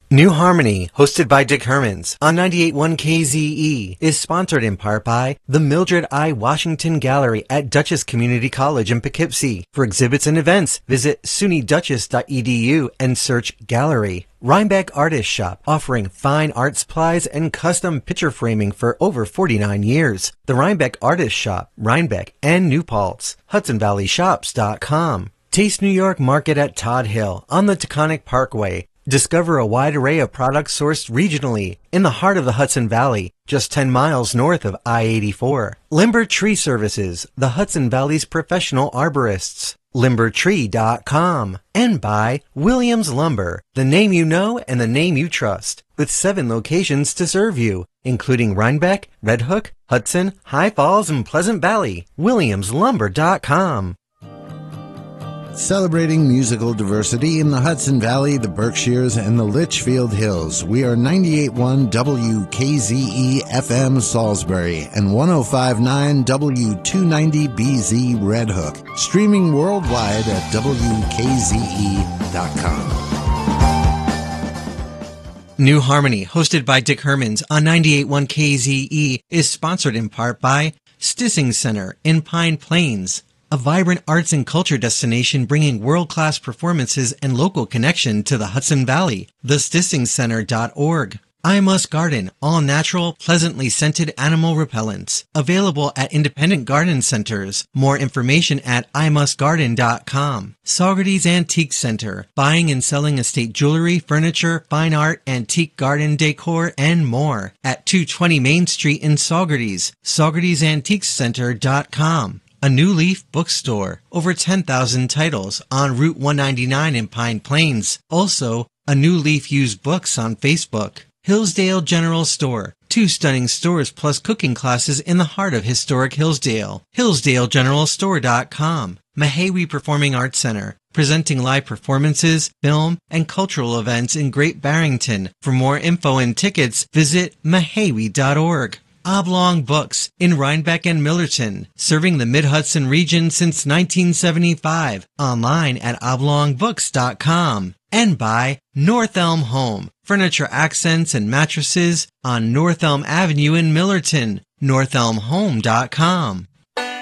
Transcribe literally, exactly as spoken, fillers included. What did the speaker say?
New Harmony, hosted by Dick Hermans on ninety-eight point one K Z E, is sponsored in part by the Mildred I. Washington Gallery at Dutchess Community College in Poughkeepsie. For exhibits and events, visit S U N Y Dutchess dot E D U and search Gallery. Rhinebeck Artist Shop, offering fine art supplies and custom picture framing for over forty-nine years. The Rhinebeck Artist Shop, Rhinebeck and New Paltz. Hudson Valley Shops dot com. Taste New York Market at Todd Hill on the Taconic Parkway. Discover a wide array of products sourced regionally in the heart of the Hudson Valley, just ten miles north of I eighty-four. Limber Tree Services, the Hudson Valley's professional arborists. Limber Tree dot com. And by Williams Lumber, the name you know and the name you trust, with seven locations to serve you, including Rhinebeck, Red Hook, Hudson, High Falls, and Pleasant Valley. Williams Lumber dot com. Celebrating musical diversity in the Hudson Valley, the Berkshires, and the Litchfield Hills. We are ninety-eight point one W K Z E F M Salisbury and one oh five point nine W two ninety B Z Red Hook. Streaming worldwide at W K Z E dot com. New Harmony, hosted by Dick Hermans on ninety-eight point one K Z E, is sponsored in part by Stissing Center in Pine Plains, a vibrant arts and culture destination bringing world-class performances and local connection to the Hudson Valley. the stissing center dot org. I Must Garden, all-natural, pleasantly scented animal repellents. Available at independent garden centers. More information at I must garden dot com. Saugerties Antique Center, buying and selling estate jewelry, furniture, fine art, antique garden decor, and more. At two twenty Main Street in Saugerties. Saugerties Antique Center dot com. A New Leaf Bookstore. Over ten thousand titles on Route one ninety-nine in Pine Plains. Also, A New Leaf Used Books on Facebook. Hillsdale General Store. Two stunning stores plus cooking classes in the heart of historic Hillsdale. Hillsdale General Store dot com. Mahawi Performing Arts Center. Presenting live performances, film, and cultural events in Great Barrington. For more info and tickets, visit mahawi dot org. Oblong Books in Rhinebeck and Millerton, serving the Mid-Hudson region since nineteen seventy-five. Online at oblong books dot com. And by North Elm Home, furniture accents and mattresses on North Elm Avenue in Millerton. north elm home dot com.